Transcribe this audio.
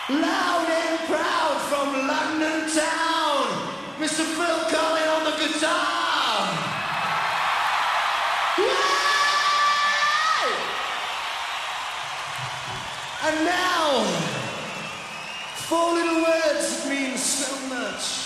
Loud and proud from London town, Mr. Phil Collin on the guitar. Yay! And now, four little words that mean so much.